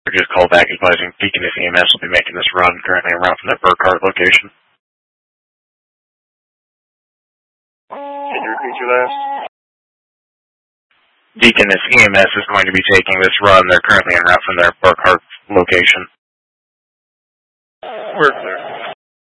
Or just call back advising Deaconess EMS will be making this run currently around from the Burkhart location. Can you repeat your last? Deaconess EMS is going to be taking this run. They're currently en route from their Burkhart location. We're clear.